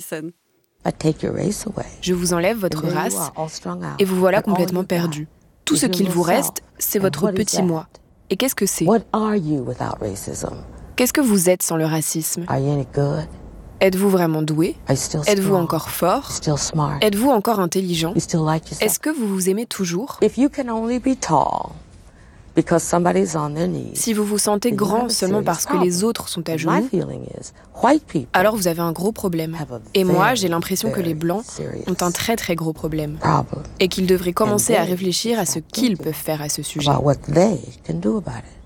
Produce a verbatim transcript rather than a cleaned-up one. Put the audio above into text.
personne. Je vous enlève votre race et vous voilà complètement perdu. Tout ce qu'il vous reste, c'est votre petit moi. Et qu'est-ce que c'est ? Qu'est-ce que vous êtes sans le racisme ? Êtes-vous vraiment doué ? Êtes-vous encore fort ? Êtes-vous encore intelligent ? Est-ce que vous vous aimez toujours ? Si vous vous sentez grand seulement parce que les autres sont à genoux, alors vous avez un gros problème. Et moi, j'ai l'impression que les Blancs ont un très très gros problème. Et qu'ils devraient commencer à réfléchir à ce qu'ils peuvent faire à ce sujet.